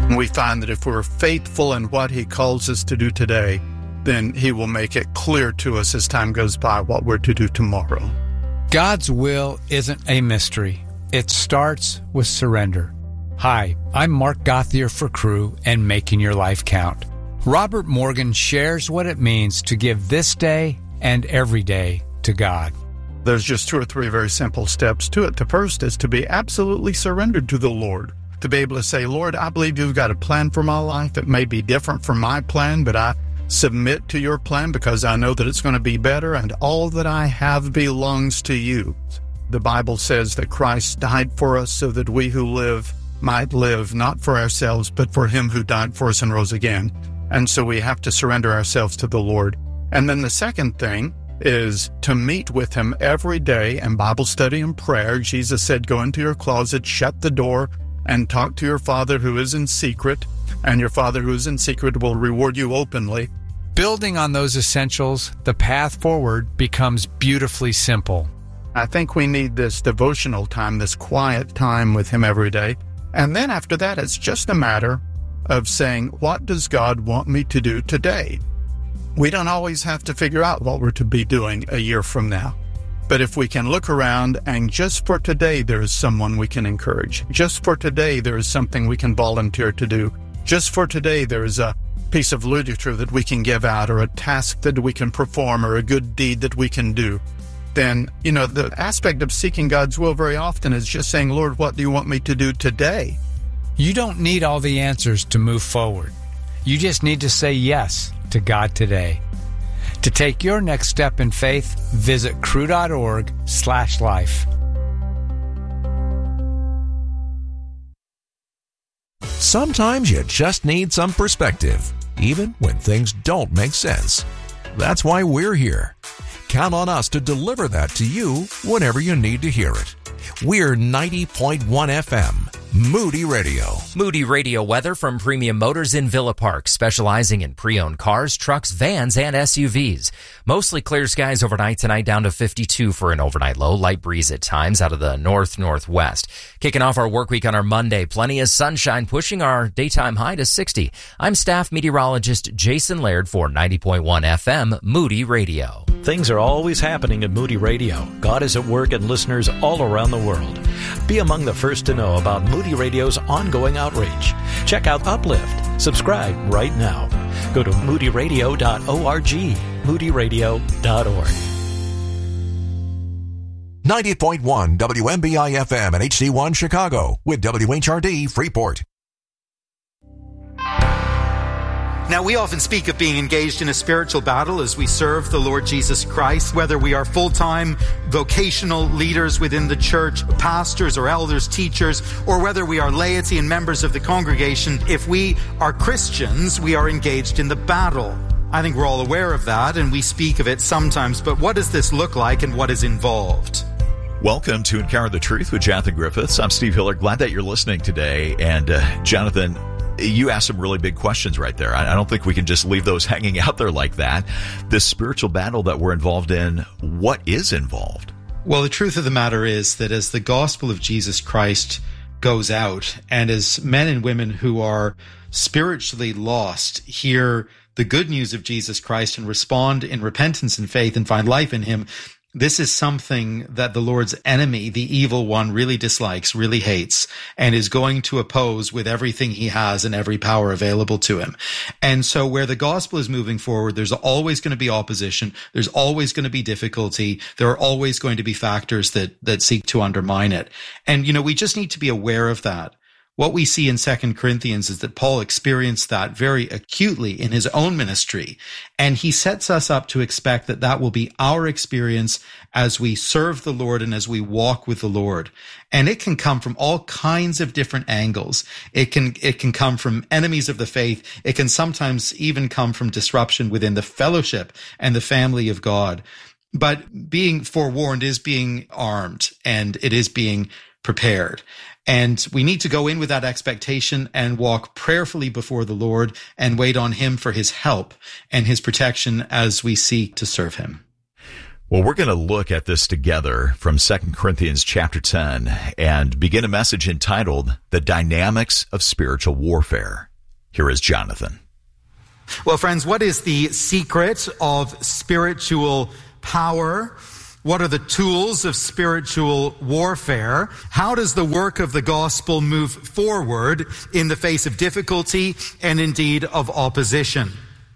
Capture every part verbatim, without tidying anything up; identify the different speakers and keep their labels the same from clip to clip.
Speaker 1: We find that if we're faithful in what he calls us to do today, then he will make it clear to us as time goes by what we're to do tomorrow.
Speaker 2: God's will isn't a mystery. It starts with surrender. Hi, I'm Mark Gauthier for Cru and Making Your Life Count. Robert Morgan shares what it means to give this day and every day to God.
Speaker 1: There's just two or three very simple steps to it. The first is to be absolutely surrendered to the Lord. To be able to say, Lord, I believe you've got a plan for my life. It may be different from my plan, but I submit to your plan because I know that it's going to be better, and all that I have belongs to you. The Bible says that Christ died for us so that we who live might live, not for ourselves, but for him who died for us and rose again. And so we have to surrender ourselves to the Lord. And then the second thing is to meet with him every day in Bible study and prayer. Jesus said, go into your closet, shut the door, and talk to your Father who is in secret, and your Father who is in secret will reward you openly.
Speaker 2: Building on those essentials, the path forward becomes beautifully simple.
Speaker 1: I think we need this devotional time, this quiet time with him every day. And then after that, it's just a matter of saying, what does God want me to do today? We don't always have to figure out what we're to be doing a year from now. But if we can look around and just for today, there is someone we can encourage. Just for today, there is something we can volunteer to do. Just for today, there is a piece of literature that we can give out, or a task that we can perform, or a good deed that we can do. Then, you know, the aspect of seeking God's will very often is just saying, Lord, what do you want me to do today?
Speaker 2: You don't need all the answers to move forward. You just need to say yes to God today. To take your next step in faith, visit cru.org slash life.
Speaker 3: Sometimes you just need some perspective, even when things don't make sense. That's why we're here. Count on us to deliver that to you whenever you need to hear it. We're ninety point one F M, Moody Radio.
Speaker 4: Moody Radio weather from Premium Motors in Villa Park, specializing in pre-owned cars, trucks, vans, and S U Vs. Mostly clear skies overnight tonight, down to fifty-two for an overnight low. Light breeze at times out of the north-northwest. Kicking off our work week on our Monday, plenty of sunshine, pushing our daytime high to sixty. I'm staff meteorologist Jason Laird for ninety point one F M, Moody Radio.
Speaker 5: Things are always happening at Moody Radio. God is at work in listeners all around the world. Be among the first to know about Moody Radio's ongoing outreach. Check out Uplift. Subscribe right now. Go to moody radio dot org, moody radio dot org.
Speaker 3: ninety point one W M B I F M and H D one Chicago with W H R D Freeport.
Speaker 6: Now, we often speak of being engaged in a spiritual battle as we serve the Lord Jesus Christ, whether we are full-time vocational leaders within the church, pastors or elders, teachers, or whether we are laity and members of the congregation. If we are Christians, we are engaged in the battle. I think we're all aware of that, and we speak of it sometimes, but what does this look like and what is involved?
Speaker 7: Welcome to Encounter the Truth with Jonathan Griffiths. I'm Steve Hiller. Glad that you're listening today. And uh, Jonathan, you asked some really big questions right there. I don't think we can just leave those hanging out there like that. This spiritual battle that we're involved in, what is involved?
Speaker 6: Well, the truth of the matter is that as the gospel of Jesus Christ goes out, and as men and women who are spiritually lost hear the good news of Jesus Christ and respond in repentance and faith and find life in him, this is something that the Lord's enemy, the evil one, really dislikes, really hates, and is going to oppose with everything he has and every power available to him. And so where the gospel is moving forward, there's always going to be opposition. There's always going to be difficulty. There are always going to be factors that, that seek to undermine it. And, you know, we just need to be aware of that. What we see in Second Corinthians is that Paul experienced that very acutely in his own ministry. And he sets us up to expect that that will be our experience as we serve the Lord and as we walk with the Lord. And it can come from all kinds of different angles. It can, it can come from enemies of the faith. It can sometimes even come from disruption within the fellowship and the family of God. But being forewarned is being armed, and it is being prepared. And we need to go in with that expectation and walk prayerfully before the Lord and wait on him for his help and his protection as we seek to serve him.
Speaker 7: Well, we're going to look at this together from Second Corinthians chapter ten and begin a message entitled The Dynamics of Spiritual Warfare. Here is Jonathan.
Speaker 6: Well, friends, what is the secret of spiritual power? What are the tools of spiritual warfare? How does the work of the gospel move forward in the face of difficulty and indeed of opposition?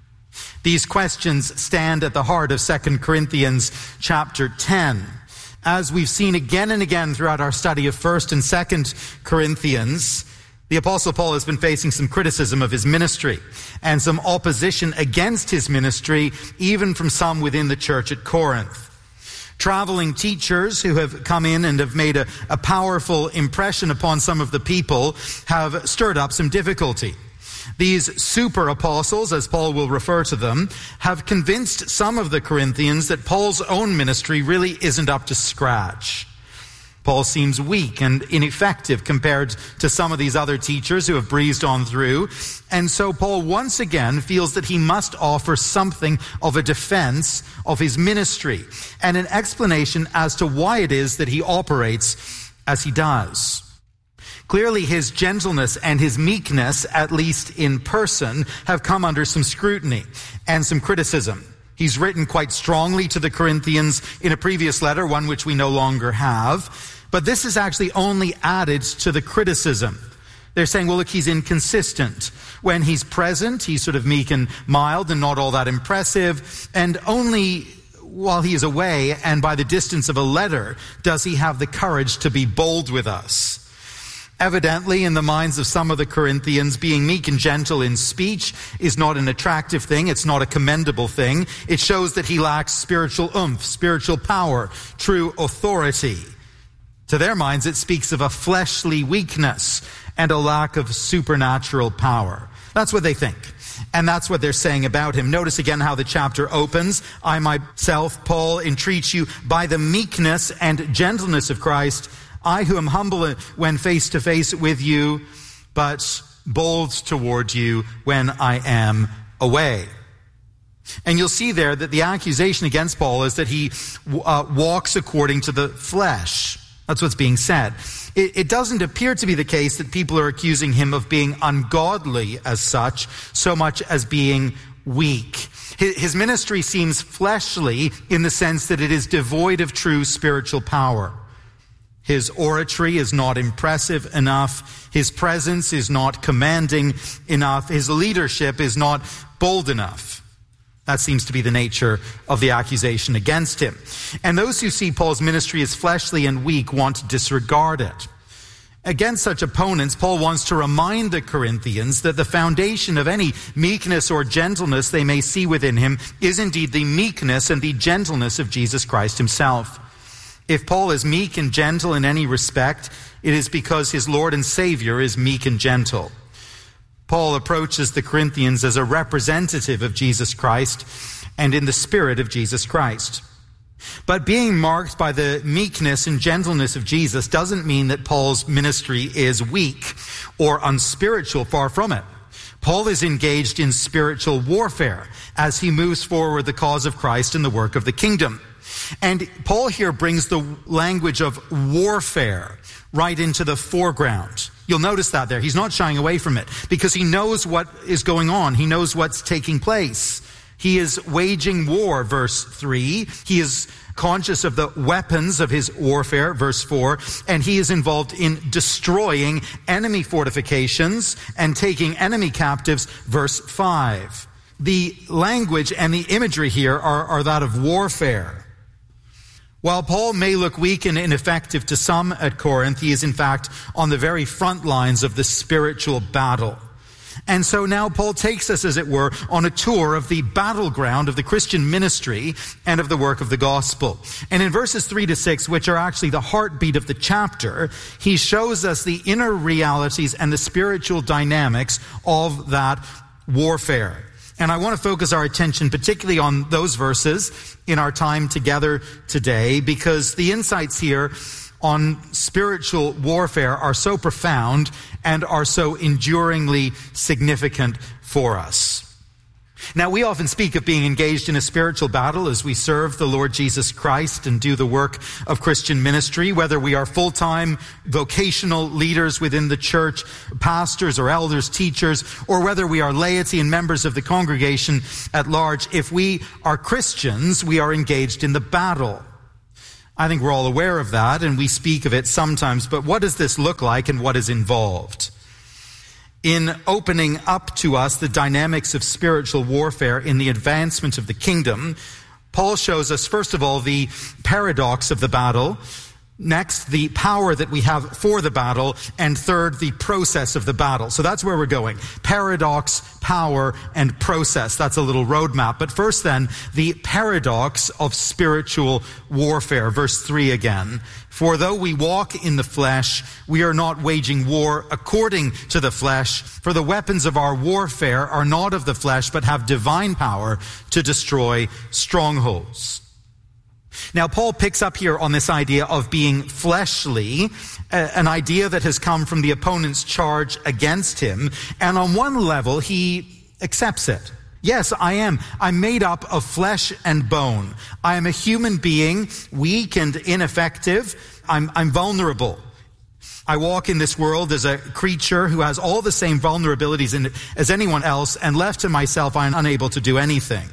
Speaker 6: These questions stand at the heart of Second Corinthians chapter ten. As we've seen again and again throughout our study of First and Second Corinthians, the Apostle Paul has been facing some criticism of his ministry and some opposition against his ministry, even from some within the church at Corinth. Traveling teachers who have come in and have made a, a powerful impression upon some of the people have stirred up some difficulty. These super apostles, as Paul will refer to them, have convinced some of the Corinthians that Paul's own ministry really isn't up to scratch. Paul seems weak and ineffective compared to some of these other teachers who have breezed on through. And so Paul once again feels that he must offer something of a defense of his ministry and an explanation as to why it is that he operates as he does. Clearly, his gentleness and his meekness, at least in person, have come under some scrutiny and some criticism. He's written quite strongly to the Corinthians in a previous letter, one which we no longer have. But this is actually only added to the criticism. They're saying, well, look, he's inconsistent. When he's present, he's sort of meek and mild and not all that impressive. And only while he is away and by the distance of a letter does he have the courage to be bold with us. Evidently, in the minds of some of the Corinthians, being meek and gentle in speech is not an attractive thing. It's not a commendable thing. It shows that he lacks spiritual oomph, spiritual power, true authority. To their minds, it speaks of a fleshly weakness and a lack of supernatural power. That's what they think. And that's what they're saying about him. Notice again how the chapter opens. I myself, Paul, entreat you by the meekness and gentleness of Christ, I who am humble when face to face with you, but bold toward you when I am away. And you'll see there that the accusation against Paul is that he uh, walks according to the flesh. That's what's being said. It, it doesn't appear to be the case that people are accusing him of being ungodly as such, so much as being weak. His, his ministry seems fleshly in the sense that it is devoid of true spiritual power. His oratory is not impressive enough. His presence is not commanding enough. His leadership is not bold enough. That seems to be the nature of the accusation against him. And those who see Paul's ministry as fleshly and weak want to disregard it. Against such opponents, Paul wants to remind the Corinthians that the foundation of any meekness or gentleness they may see within him is indeed the meekness and the gentleness of Jesus Christ himself. If Paul is meek and gentle in any respect, it is because his Lord and Savior is meek and gentle. Paul approaches the Corinthians as a representative of Jesus Christ and in the spirit of Jesus Christ. But being marked by the meekness and gentleness of Jesus doesn't mean that Paul's ministry is weak or unspiritual, far from it. Paul is engaged in spiritual warfare as he moves forward the cause of Christ and the work of the kingdom. And Paul here brings the language of warfare right into the foreground. You'll notice that there. He's not shying away from it because he knows what is going on. He knows what's taking place. He is waging war, verse three. He is conscious of the weapons of his warfare, verse four. And he is involved in destroying enemy fortifications and taking enemy captives, verse five. The language and the imagery here are, are that of warfare. While Paul may look weak and ineffective to some at Corinth, he is in fact on the very front lines of the spiritual battle. And so now Paul takes us, as it were, on a tour of the battleground of the Christian ministry and of the work of the gospel. And in verses three to six, which are actually the heartbeat of the chapter, he shows us the inner realities and the spiritual dynamics of that warfare. And I want to focus our attention particularly on those verses in our time together today, because the insights here on spiritual warfare are so profound and are so enduringly significant for us. Now, we often speak of being engaged in a spiritual battle as we serve the Lord Jesus Christ and do the work of Christian ministry, whether we are full-time vocational leaders within the church, pastors or elders, teachers, or whether we are laity and members of the congregation at large. If we are Christians, we are engaged in the battle. I think we're all aware of that, and we speak of it sometimes, but what does this look like and what is involved? In opening up to us the dynamics of spiritual warfare in the advancement of the kingdom, Paul shows us, first of all, the paradox of the battle. Next, the power that we have for the battle. And third, the process of the battle. So that's where we're going. Paradox, power, and process. That's a little roadmap. But first then, the paradox of spiritual warfare. Verse three again. For though we walk in the flesh, we are not waging war according to the flesh. For the weapons of our warfare are not of the flesh, but have divine power to destroy strongholds. Now, Paul picks up here on this idea of being fleshly, an idea that has come from the opponent's charge against him. And on one level, he accepts it. Yes, I am. I'm made up of flesh and bone. I am a human being, weak and ineffective. I'm, I'm vulnerable. I walk in this world as a creature who has all the same vulnerabilities in it as anyone else, and left to myself, I'm unable to do anything.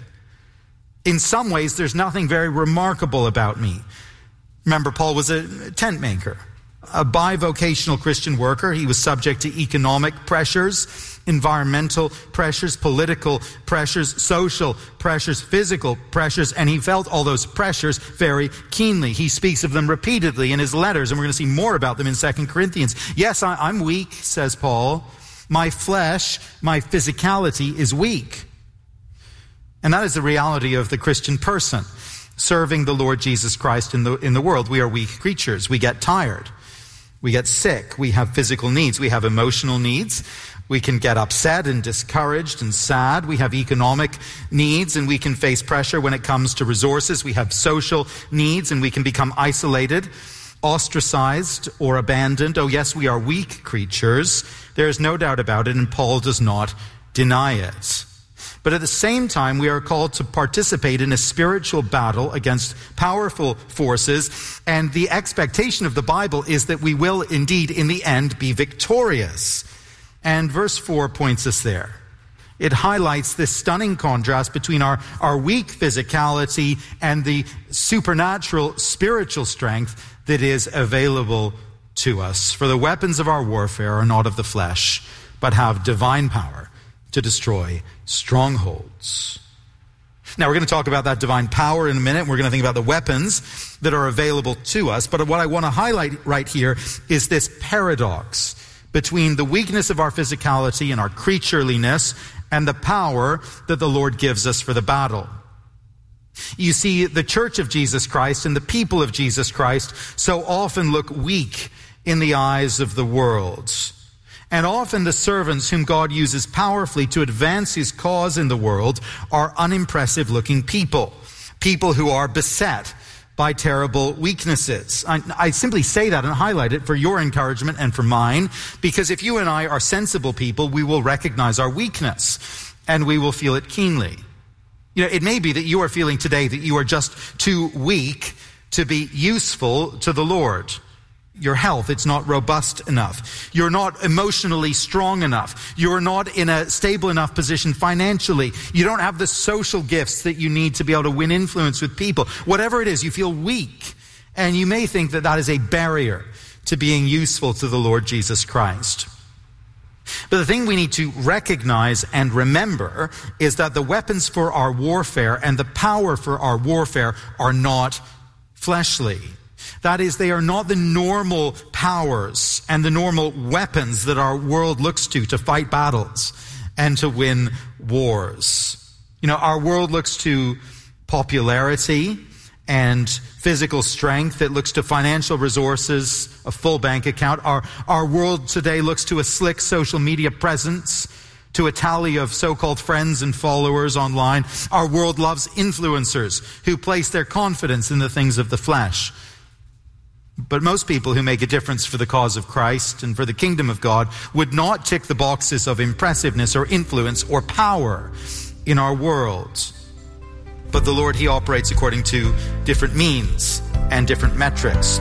Speaker 6: In some ways, there's nothing very remarkable about me. Remember, Paul was a tent maker, a bivocational Christian worker. He was subject to economic pressures, environmental pressures, political pressures, social pressures, physical pressures, and he felt all those pressures very keenly. He speaks of them repeatedly in his letters, and we're going to see more about them in Second Corinthians. Yes, I, I'm weak, says Paul. My flesh, my physicality is weak. And that is the reality of the Christian person serving the Lord Jesus Christ in the in the world. We are weak creatures. We get tired. We get sick. We have physical needs. We have emotional needs. We can get upset and discouraged and sad. We have economic needs, and we can face pressure when it comes to resources. We have social needs, and we can become isolated, ostracized, or abandoned. Oh, yes, we are weak creatures. There is no doubt about it, and Paul does not deny it. But at the same time, we are called to participate in a spiritual battle against powerful forces. And the expectation of the Bible is that we will indeed, in the end, be victorious. And verse four points us there. It highlights this stunning contrast between our, our weak physicality and the supernatural spiritual strength that is available to us. For the weapons of our warfare are not of the flesh, but have divine power to destroy strongholds. Now, we're going to talk about that divine power in a minute. We're going to think about the weapons that are available to us. But what I want to highlight right here is this paradox between the weakness of our physicality and our creatureliness and the power that the Lord gives us for the battle. You see, the church of Jesus Christ and the people of Jesus Christ so often look weak in the eyes of the world. And often the servants whom God uses powerfully to advance his cause in the world are unimpressive looking people. People who are beset by terrible weaknesses. I, I simply say that and highlight it for your encouragement and for mine, because if you and I are sensible people, we will recognize our weakness and we will feel it keenly. You know, it may be that you are feeling today that you are just too weak to be useful to the Lord. Your health, it's not robust enough. You're not emotionally strong enough. You're not in a stable enough position financially. You don't have the social gifts that you need to be able to win influence with people. Whatever it is, you feel weak. And you may think that that is a barrier to being useful to the Lord Jesus Christ. But the thing we need to recognize and remember is that the weapons for our warfare and the power for our warfare are not fleshly. That is, they are not the normal powers and the normal weapons that our world looks to to fight battles and to win wars. You know, our world looks to popularity and physical strength. It looks to financial resources, a full bank account. Our, our world today looks to a slick social media presence, to a tally of so-called friends and followers online. Our world loves influencers who place their confidence in the things of the flesh. But most people who make a difference for the cause of Christ and for the kingdom of God would not tick the boxes of impressiveness or influence or power. in our world. But the Lord, He operates according to different means and different metrics.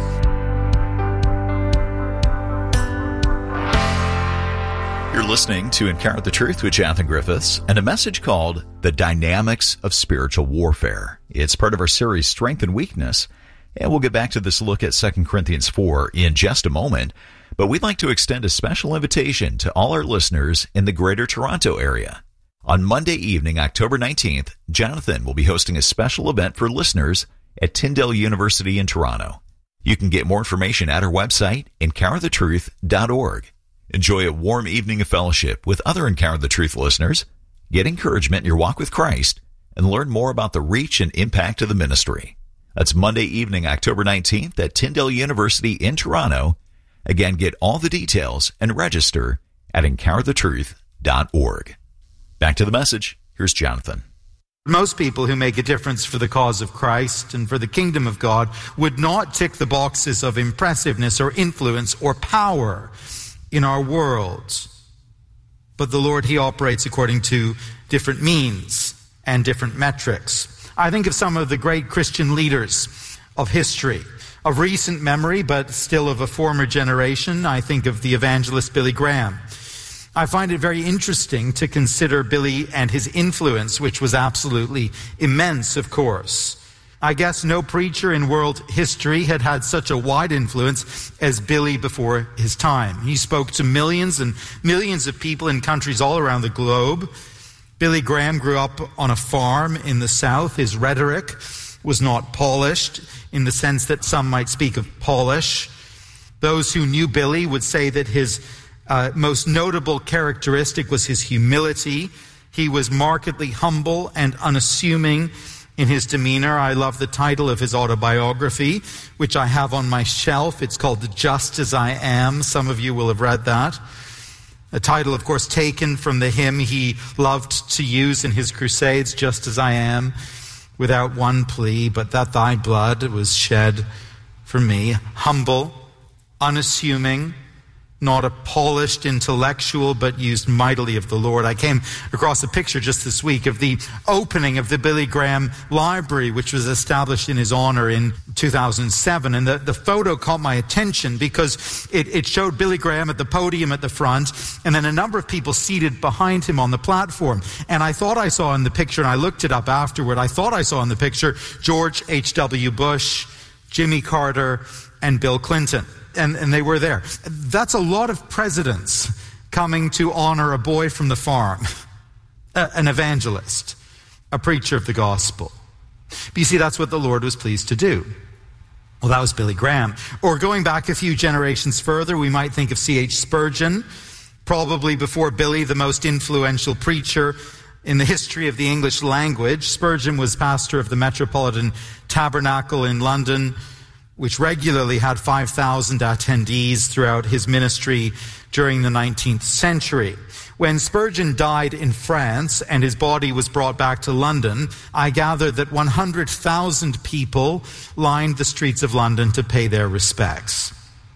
Speaker 7: You're listening to Encounter the Truth with Jonathan Griffiths and a message called The Dynamics of Spiritual Warfare. It's part of our series Strength and Weakness, and we'll get back to this look at Second Corinthians four in just a moment. But we'd like to extend a special invitation to all our listeners in the Greater Toronto area. On Monday evening, October nineteenth, Jonathan will be hosting a special event for listeners at Tyndale University in Toronto. You can get more information at our website, encounter the truth dot org. Enjoy a warm evening of fellowship with other Encounter the Truth listeners, get encouragement in your walk with Christ, and learn more about the reach and impact of the ministry. That's Monday evening, October nineteenth at Tyndale University in Toronto. Again, get all the details and register at encounter the truth dot org. Back to the message. Here's Jonathan.
Speaker 6: Most people who make a difference for the cause of Christ and for the kingdom of God would not tick the boxes of impressiveness or influence or power in our world. But the Lord, He operates according to different means and different metrics. I think of some of the great Christian leaders of history, of recent memory, but still of a former generation. I think of the evangelist Billy Graham. I find it very interesting to consider Billy and his influence, which was absolutely immense, of course. I guess no preacher in world history had had such a wide influence as Billy before his time. He spoke to millions and millions of people in countries all around the globe. Billy Graham grew up on a farm in the South. His rhetoric was not polished in the sense that some might speak of polish. Those who knew Billy would say that his uh, most notable characteristic was his humility. He was markedly humble and unassuming in his demeanor. I love the title of his autobiography, which I have on my shelf. It's called Just As I Am. Some of you will have read that. A title, of course, taken from the hymn he loved to use in his crusades, Just As I Am, without one plea, but that thy blood was shed for me. Humble, unassuming, not a polished intellectual, but used mightily of the Lord. I came across a picture just this week of the opening of the Billy Graham Library, which was established in his honor in two thousand seven. And the, the photo caught my attention because it, it showed Billy Graham at the podium at the front, and then a number of people seated behind him on the platform. And I thought I saw in the picture, and I looked it up afterward, I thought I saw in the picture George H W Bush, Jimmy Carter, and Bill Clinton. And, and they were there. That's a lot of presidents coming to honor a boy from the farm, a, an evangelist, a preacher of the gospel. But you see, that's what the Lord was pleased to do. Well, that was Billy Graham. Or going back a few generations further, we might think of C H Spurgeon, probably before Billy, the most influential preacher in the history of the English language. Spurgeon was pastor of the Metropolitan Tabernacle in London, which regularly had five thousand attendees throughout his ministry during the nineteenth century. When Spurgeon died in France and his body was brought back to London, I gather that one hundred thousand people lined the streets of London to pay their respects.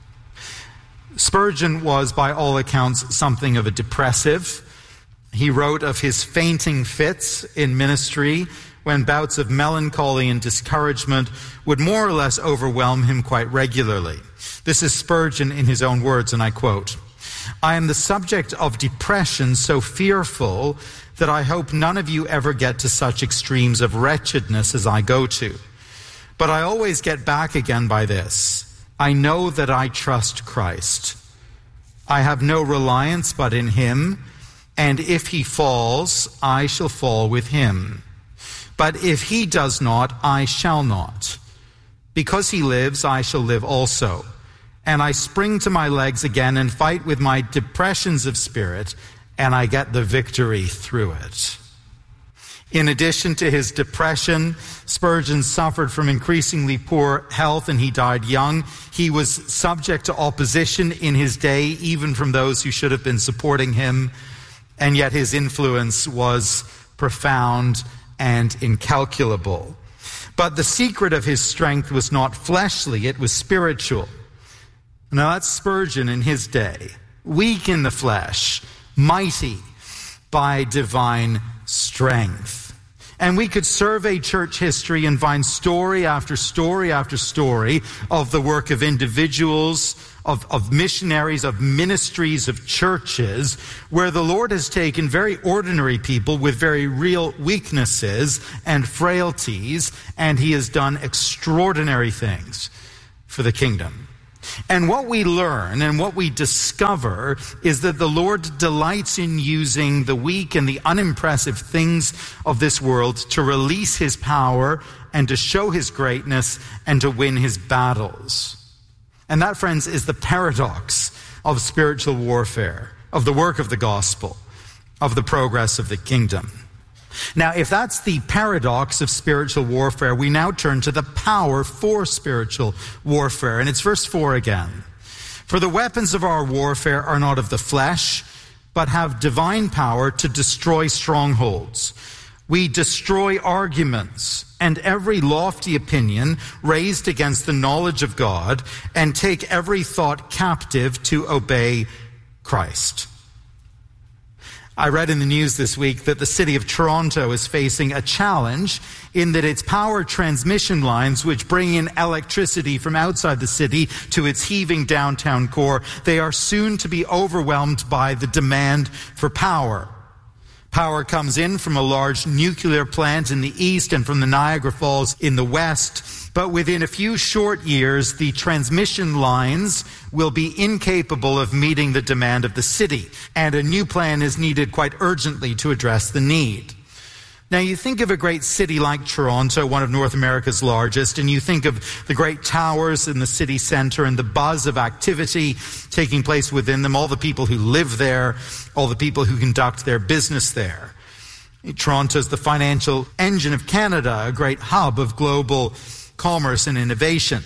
Speaker 6: Spurgeon was, by all accounts, something of a depressive. He wrote of his fainting fits in ministry, when bouts of melancholy and discouragement would more or less overwhelm him quite regularly. This is Spurgeon in his own words, and I quote, "I am the subject of depression so fearful that I hope none of you ever get to such extremes of wretchedness as I go to. But I always get back again by this. I know that I trust Christ. I have no reliance but in Him, and if He falls, I shall fall with Him. But if He does not, I shall not. Because He lives, I shall live also. And I spring to my legs again and fight with my depressions of spirit, and I get the victory through it." In addition to his depression, Spurgeon suffered from increasingly poor health, and he died young. He was subject to opposition in his day, even from those who should have been supporting him, and yet his influence was profound and incalculable. But the secret of his strength was not fleshly, it was spiritual. Now that's Spurgeon in his day, weak in the flesh, mighty, by divine strength. And we could survey church history and find story after story after story of the work of individuals, of, of missionaries, of ministries, of churches, where the Lord has taken very ordinary people with very real weaknesses and frailties, and he has done extraordinary things for the kingdom. And what we learn and what we discover is that the Lord delights in using the weak and the unimpressive things of this world to release his power and to show his greatness and to win his battles. And that, friends, is the paradox of spiritual warfare, of the work of the gospel, of the progress of the kingdom. Now, if that's the paradox of spiritual warfare, we now turn to the power for spiritual warfare. And it's verse four again. For the weapons of our warfare are not of the flesh, but have divine power to destroy strongholds. We destroy arguments and every lofty opinion raised against the knowledge of God, and take every thought captive to obey Christ. I read in the news this week that the city of Toronto is facing a challenge in that its power transmission lines, which bring in electricity from outside the city to its heaving downtown core, they are soon to be overwhelmed by the demand for power. Power comes in from a large nuclear plant in the east and from the Niagara Falls in the west. But within a few short years, the transmission lines will be incapable of meeting the demand of the city, and a new plan is needed quite urgently to address the need. Now, you think of a great city like Toronto, one of North America's largest, and you think of the great towers in the city center and the buzz of activity taking place within them, all the people who live there, all the people who conduct their business there. Toronto is the financial engine of Canada, a great hub of global commerce and innovation.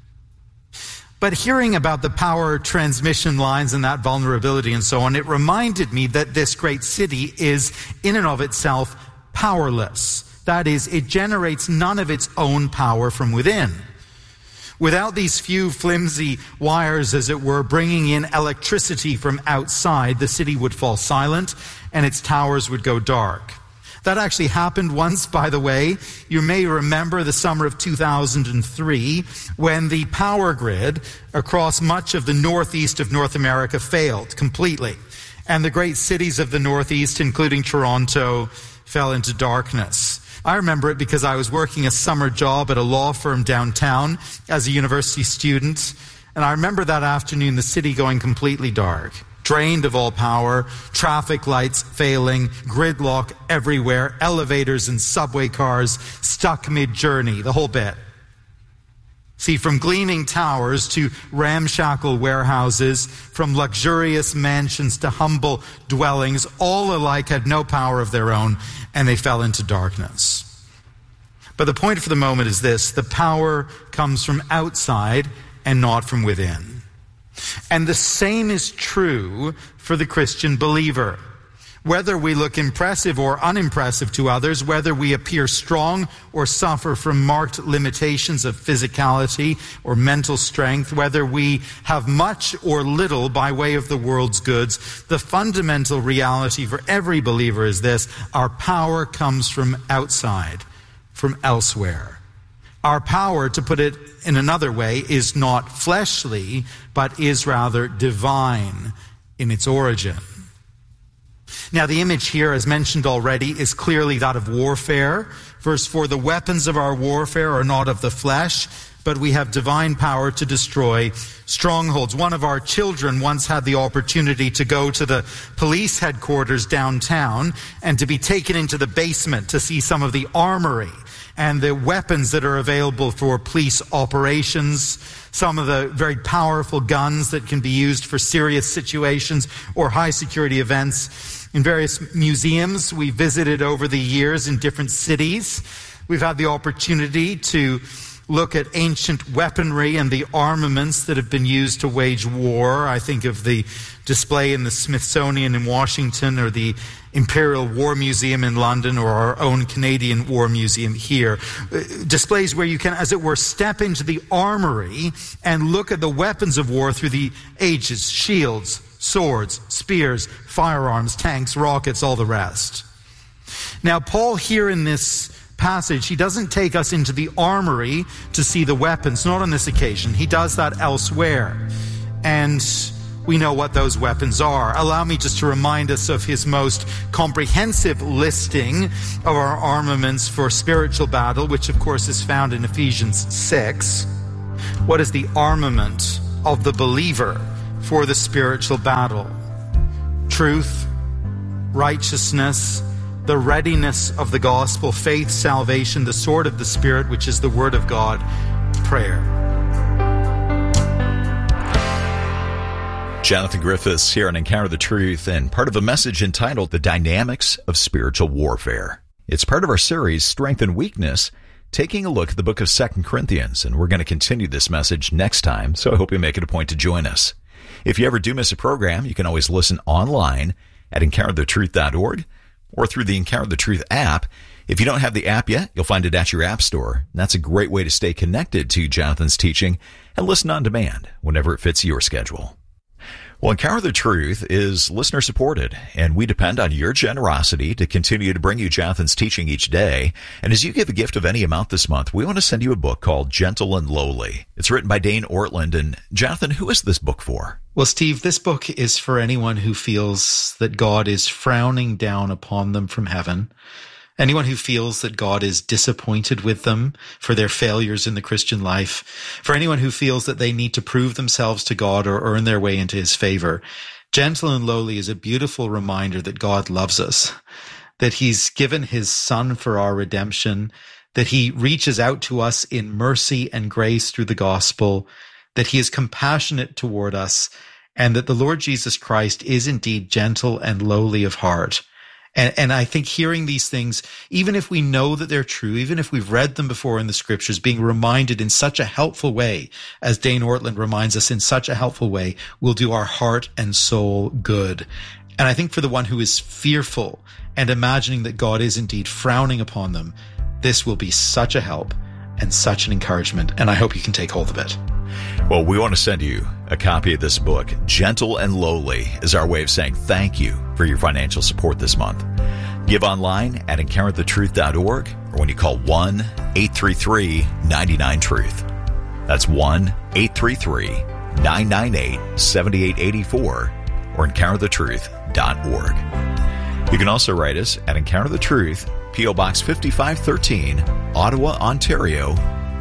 Speaker 6: But hearing about the power transmission lines and that vulnerability and so on, it reminded me that this great city is in and of itself powerless. That is, it generates none of its own power from within. Without these few flimsy wires, as it were, bringing in electricity from outside, the city would fall silent and its towers would go dark. That actually happened once, by the way. You may remember the summer of two thousand three when the power grid across much of the northeast of North America failed completely. And the great cities of the northeast, including Toronto, fell into darkness. I remember it because I was working a summer job at a law firm downtown as a university student. And I remember that afternoon the city going completely dark, drained of all power, traffic lights failing, gridlock everywhere, elevators and subway cars stuck mid-journey, the whole bit. See, from gleaming towers to ramshackle warehouses, from luxurious mansions to humble dwellings, all alike had no power of their own, and they fell into darkness. But the point for the moment is this: the power comes from outside and not from within. And the same is true for the Christian believer. Whether we look impressive or unimpressive to others, whether we appear strong or suffer from marked limitations of physicality or mental strength, whether we have much or little by way of the world's goods, the fundamental reality for every believer is this: our power comes from outside, from elsewhere. Our power, to put it in another way, is not fleshly, but is rather divine in its origin. Now, the image here, as mentioned already, is clearly that of warfare. Verse four, the weapons of our warfare are not of the flesh, but we have divine power to destroy strongholds. One of our children once had the opportunity to go to the police headquarters downtown and to be taken into the basement to see some of the armory and the weapons that are available for police operations, some of the very powerful guns that can be used for serious situations or high security events. In various museums we visited over the years in different cities, we've had the opportunity to look at ancient weaponry and the armaments that have been used to wage war. I think of the display in the Smithsonian in Washington, or the Imperial War Museum in London, or our own Canadian War Museum here. Displays where you can, as it were, step into the armory and look at the weapons of war through the ages: shields, swords, spears, firearms, tanks, rockets, all the rest. Now, Paul here in this passage, he doesn't take us into the armory to see the weapons, not on this occasion. He does that elsewhere. And we know what those weapons are. Allow me just to remind us of his most comprehensive listing of our armaments for spiritual battle, which of course is found in Ephesians six. What is the armament of the believer for the spiritual battle? Truth, righteousness, the readiness of the gospel, faith, salvation, the sword of the Spirit, which is the word of God, prayer.
Speaker 7: Jonathan Griffiths here on Encounter the Truth, and part of a message entitled The Dynamics of Spiritual Warfare. It's part of our series, Strength and Weakness, taking a look at the book of Second Corinthians, and we're going to continue this message next time, so I hope you make it a point to join us. If you ever do miss a program, you can always listen online at encounter the truth dot org or through the Encounter the Truth app. If you don't have the app yet, you'll find it at your app store. That's a great way to stay connected to Jonathan's teaching and listen on demand whenever it fits your schedule. Well, Encounter the Truth is listener-supported, and we depend on your generosity to continue to bring you Jonathan's teaching each day. And as you give a gift of any amount this month, we want to send you a book called Gentle and Lowly. It's written by Dane Ortlund. And Jonathan, who is this book for?
Speaker 6: Well, Steve, this book is for anyone who feels that God is frowning down upon them from heaven. Anyone who feels that God is disappointed with them for their failures in the Christian life. For anyone who feels that they need to prove themselves to God or earn their way into his favor. Gentle and Lowly is a beautiful reminder that God loves us, that he's given his Son for our redemption, that he reaches out to us in mercy and grace through the gospel, that he is compassionate toward us, and that the Lord Jesus Christ is indeed gentle and lowly of heart. And, and I think hearing these things, even if we know that they're true, even if we've read them before in the scriptures, being reminded in such a helpful way, as Dane Ortlund reminds us in such a helpful way, will do our heart and soul good. And I think for the one who is fearful and imagining that God is indeed frowning upon them, this will be such a help and such an encouragement. And I hope you can take hold of it.
Speaker 7: Well, we want to send you a copy of this book. Gentle and Lowly is our way of saying thank you for your financial support this month. Give online at encounter the truth dot org or when you call one eight three three nine nine truth. That's one eight three three nine nine eight seven eight eight four or encounter the truth dot org. You can also write us at Encounter the Truth, P O Box fifty-five thirteen, Ottawa, Ontario,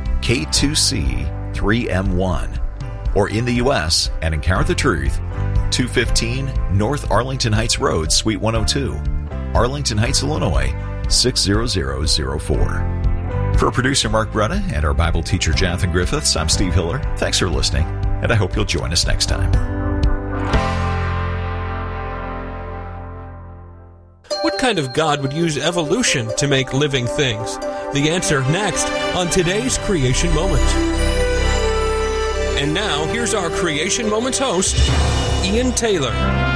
Speaker 7: K two C three M one, or in the U S at Encounter the Truth, two fifteen North Arlington Heights Road, Suite one oh two, Arlington Heights, Illinois, six zero zero zero four. For producer Mark Brunna and our Bible teacher Jonathan Griffiths, I'm Steve Hiller. Thanks for listening, and I hope you'll join us next time.
Speaker 8: What kind of God would use evolution to make living things? The answer next on today's Creation Moment. And now, here's our Creation Moments host, Ian Taylor.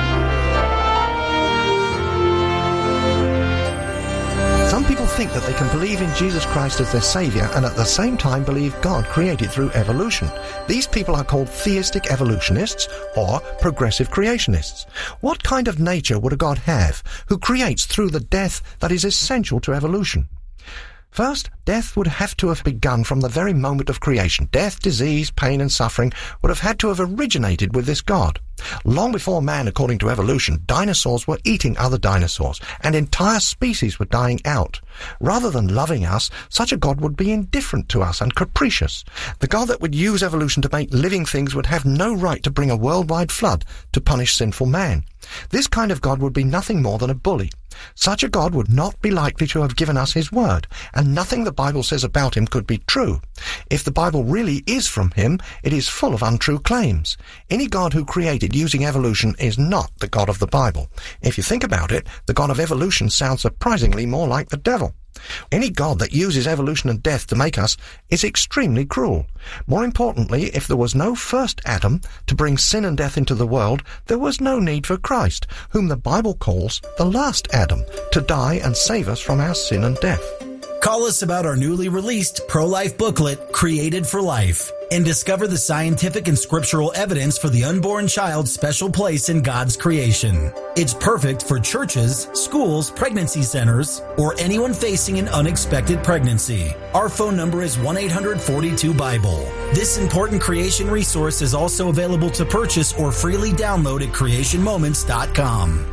Speaker 9: Some people think that they can believe in Jesus Christ as their Savior and at the same time believe God created through evolution. These people are called theistic evolutionists or progressive creationists. What kind of nature would a God have who creates through the death that is essential to evolution? First, death would have to have begun from the very moment of creation. Death, disease, pain, and suffering would have had to have originated with this God. Long before man, according to evolution, dinosaurs were eating other dinosaurs, and entire species were dying out. Rather than loving us, such a God would be indifferent to us and capricious. The God that would use evolution to make living things would have no right to bring a worldwide flood to punish sinful man. This kind of God would be nothing more than a bully. Such a God would not be likely to have given us his word, and nothing the Bible says about him could be true. If the Bible really is from him, it is full of untrue claims. Any God who created using evolution is not the God of the Bible. If you think about it, the God of evolution sounds surprisingly more like the devil. Any God that uses evolution and death to make us is extremely cruel. More importantly, if there was no first Adam to bring sin and death into the world, there was no need for Christ, whom the Bible calls the last Adam, to die and save us from our sin and death.
Speaker 10: Call us about our newly released pro-life booklet, Created for Life, and discover the scientific and scriptural evidence for the unborn child's special place in God's creation. It's perfect for churches, schools, pregnancy centers, or anyone facing an unexpected pregnancy. Our phone number is one eight hundred forty-two Bible. This important creation resource is also available to purchase or freely download at creation moments dot com.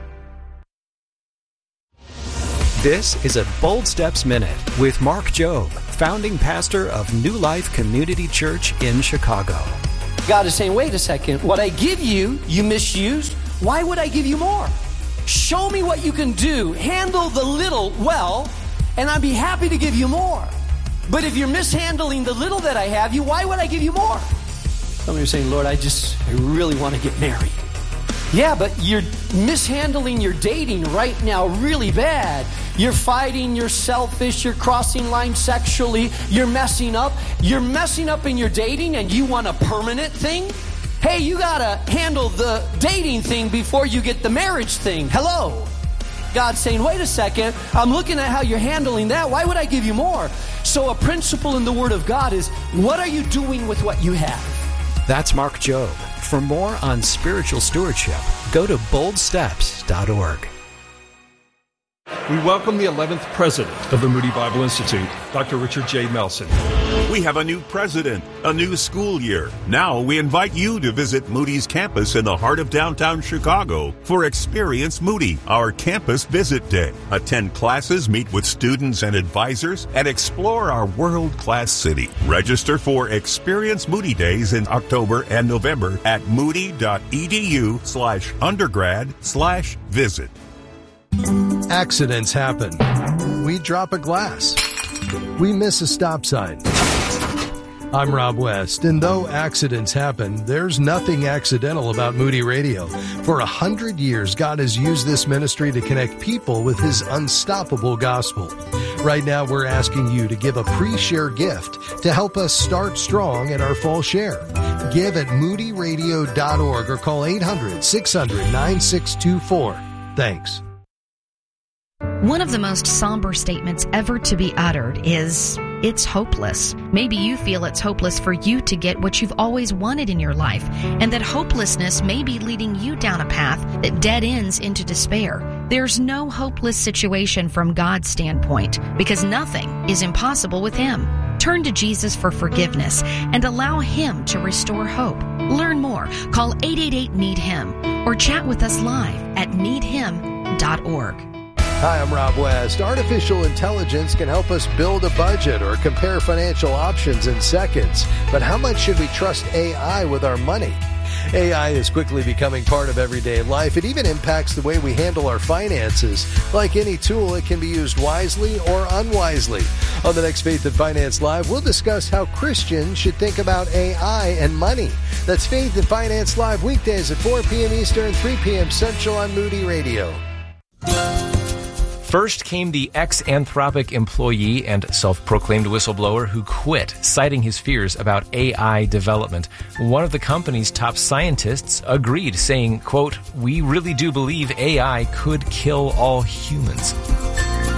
Speaker 11: This is a Bold Steps Minute with Mark Jobe, founding pastor of New Life Community Church in Chicago.
Speaker 12: God is saying, wait a second, what I give you, you misused. Why would I give you more? Show me what you can do. Handle the little well, and I'd be happy to give you more. But if you're mishandling the little that I have you, why would I give you more? Some of you are saying, Lord, I just, I really want to get married. Yeah, but you're mishandling your dating right now really bad. You're fighting, you're selfish, you're crossing lines sexually, you're messing up. You're messing up in your dating and you want a permanent thing? Hey, you gotta handle the dating thing before you get the marriage thing. Hello? God's saying, wait a second, I'm looking at how you're handling that. Why would I give you more? So a principle in the Word of God is, what are you doing with what you have?
Speaker 11: That's Mark Jobe. For more on spiritual stewardship, go to bold steps dot org.
Speaker 13: We welcome the eleventh president of the Moody Bible Institute, Doctor Richard J. Melson.
Speaker 14: We have a new president, a new school year. Now we invite you to visit Moody's campus in the heart of downtown Chicago for Experience Moody, our campus visit day. Attend classes, meet with students and advisors, and explore our world-class city. Register for Experience Moody Days in October and November at moody.edu slash undergrad slash visit.
Speaker 15: Accidents happen. We drop a glass. We miss a stop sign. I'm Rob West, and though accidents happen, there's nothing accidental about Moody Radio. For a hundred years, God has used this ministry to connect people with His unstoppable gospel. Right now, we're asking you to give a pre-share gift to help us start strong in our fall share. Give at moody radio dot org or call eight hundred, six hundred, nine six two four. Thanks.
Speaker 16: One of the most somber statements ever to be uttered is, it's hopeless. Maybe you feel it's hopeless for you to get what you've always wanted in your life, and that hopelessness may be leading you down a path that dead ends into despair. There's no hopeless situation from God's standpoint, because nothing is impossible with Him. Turn to Jesus for forgiveness and allow Him to restore hope. Learn more. Call eight eight eight, need him or chat with us live at need him dot org.
Speaker 15: Hi, I'm Rob West. Artificial intelligence can help us build a budget or compare financial options in seconds. But how much should we trust A I with our money? A I is quickly becoming part of everyday life. It even impacts the way we handle our finances. Like any tool, it can be used wisely or unwisely. On the next Faith and Finance Live, we'll discuss how Christians should think about A I and money. That's Faith and Finance Live weekdays at four p.m. Eastern, three p.m. Central on Moody Radio.
Speaker 17: First came the ex-Anthropic employee and self-proclaimed whistleblower who quit, citing his fears about A I development. One of the company's top scientists agreed, saying, quote, "We really do believe A I could kill all humans."